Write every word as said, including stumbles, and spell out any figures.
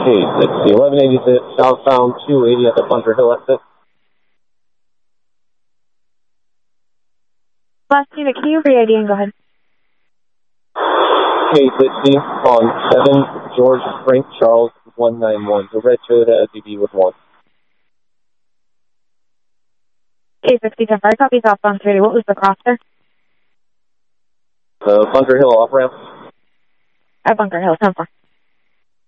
eight sixty, eleven eighty-six, southbound two eighty at the Bunker Hill exit. Last unit, can you re-I D and go ahead? eight sixty on seven George Frank Charles one nine one. The red Toyota S U V with one. eight sixty, ten five, copy, southbound two eighty. What was the cross there? The Bunker Hill off-ramp. At Bunker Hill, ten four.